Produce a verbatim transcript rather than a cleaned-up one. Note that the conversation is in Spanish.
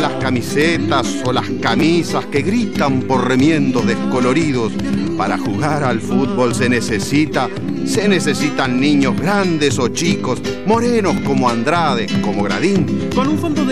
las camisetas o las camisas que gritan por remiendos descoloridos. Para jugar al fútbol se necesita, se necesitan niños grandes o chicos, morenos como Andrade, como Gradín. Con un fondo de